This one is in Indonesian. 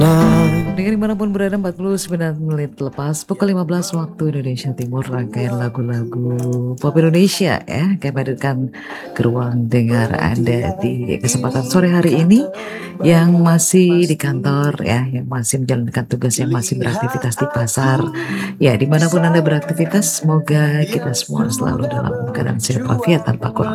Pendengar dimanapun berada 49 menit lepas pukul 15 waktu Indonesia Timur, rangkaian lagu-lagu pop Indonesia ya kami hadirkan ke ruang dengar Anda di kesempatan sore hari ini, yang masih di kantor ya, yang masih menjalankan tugas, yang masih beraktivitas di pasar ya, dimanapun Anda beraktivitas, semoga kita semua selalu dalam keadaan sehat walafiat tanpa kurang